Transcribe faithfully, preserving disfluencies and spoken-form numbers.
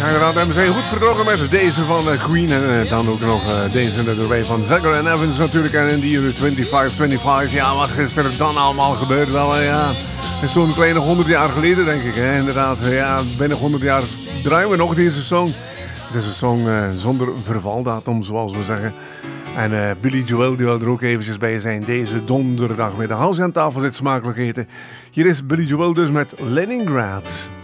inderdaad, en we zijn goed vertrokken met deze van uh, Queen. En uh, dan ook nog uh, deze erbij van Zager en Evans natuurlijk. En in die uur vijfentwintig vijfentwintig. Ja, wat is er dan allemaal gebeurd? Wel, uh, ja, het is zo'n kleine honderd jaar geleden, denk ik. Hè? Inderdaad, ja, binnen honderd jaar draaien we nog deze song. Het is een song uh, zonder vervaldatum, zoals we zeggen. En uh, Billy Joel die wil er ook eventjes bij zijn deze donderdagmiddag. Als je aan tafel zit, smakelijk eten. Hier is Billy Joel dus met Leningrad.